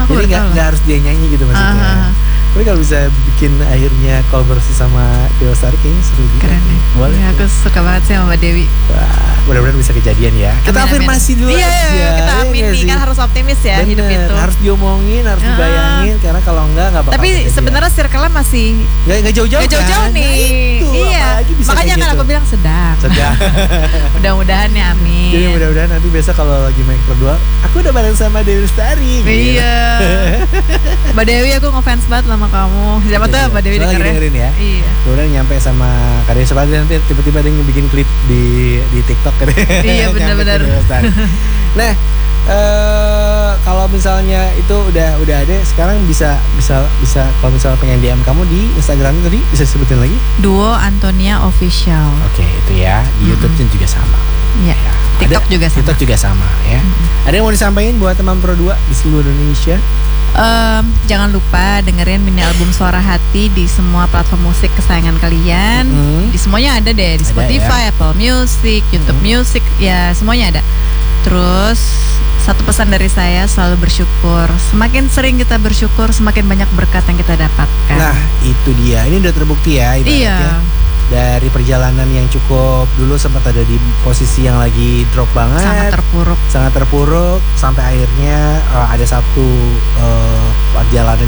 Jadi nggak harus dia nyanyi gitu maksudnya. Tapi kalau bisa bikin akhirnya kolaborasi sama Dewa Lestari kayaknya seru juga. Keren nih. Boleh. Ya, aku suka banget sih sama Mbak Dewi. Wah, mudah-mudahan bisa kejadian ya. Kita afirmasi dulu aja. Iya, kita amin nih, kan harus optimis ya. Bener, hidup itu. Harus diomongin, harus dibayangin, karena kalau enggak bakal. Tapi sebenarnya circle-nya masih nggak jauh-jauh. Nggak jauh-jauh kan? nih. Nah, iya. Makanya kan aku bilang sedang. Mudah-mudahan ya, amin. Jadi mudah-mudahan nanti besok kalau lagi main berdua, aku udah bareng sama Dewi Lestari. Iya. Mbak Dewi, aku ngefans banget sama kamu. Siapa tuh Mbak Dewi dengerin ya. Iya. Udah nyampe sama karya sepatu nanti tiba-tiba ada yang bikin klip di TikTok kan. Iya benar-benar. Nah, kalau misalnya itu udah ada, sekarang bisa kalau misalnya pengen DM kamu di Instagram tadi bisa sebutin lagi? Duo Antonia Official. Oke, itu ya. Di YouTube-nya juga sama. Iya. Ya. TikTok juga sama. TikTok juga sama ya. Ada yang mau disampaikan buat teman Pro 2 di seluruh Indonesia? Jangan lupa dengerin mini album Suara Hati di semua platform musik kesayangan kalian. Di semuanya ada deh, di Spotify, ya? Apple Music, YouTube Music, ya semuanya ada. Terus satu pesan dari saya, selalu bersyukur. Semakin sering kita bersyukur, semakin banyak berkat yang kita dapatkan. Nah, itu dia. Ini udah terbukti ya ibaratnya. Iya. Dari perjalanan yang cukup dulu sempat ada di posisi yang lagi drop banget, sangat terpuruk sampai akhirnya ada satu perjalanan